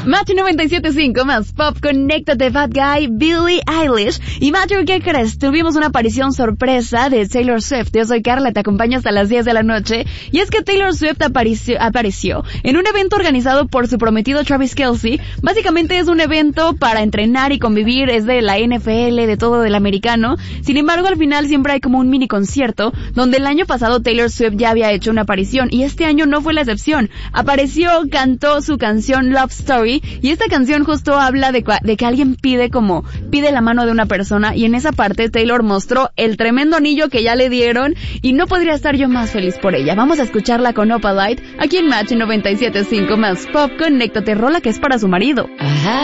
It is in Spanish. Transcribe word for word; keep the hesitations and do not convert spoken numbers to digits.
Match noventa y siete punto cinco más pop, conéctate, Bad Guy, Billie Eilish. Y Matthew, ¿qué crees? Tuvimos una aparición sorpresa de Taylor Swift. Yo soy Carla, te acompaño hasta las diez de la noche. Y es que Taylor Swift apareció, apareció en un evento organizado por su prometido Travis Kelce. Básicamente es un evento para entrenar y convivir, es de la N F L, de todo del americano. Sin embargo, al final siempre hay como un mini concierto, donde el año pasado Taylor Swift ya había hecho una aparición, y este año no fue la excepción. Apareció, cantó su canción Love Story, y esta canción justo habla de, de que alguien pide como, pide la mano de una persona, y en esa parte Taylor mostró el tremendo anillo que ya le dieron, y no podría estar yo más feliz por ella. Vamos a escucharla con Opalite, aquí en Match noventa y siete punto cinco más pop, conéctate, rola que es para su marido. Ajá.